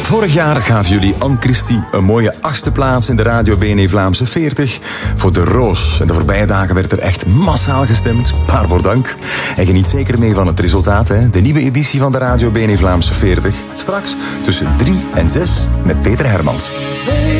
Vorig jaar gaven jullie Anne Christie een mooie 8e plaats in de Radio BNE Vlaamse 40 voor De Roos. En de voorbije dagen werd er echt massaal gestemd. Waarvoor dank. En geniet zeker mee van het resultaat, hè? De nieuwe editie van de Radio BNE Vlaamse 40. Straks tussen 3 en 6 met Peter Hermans.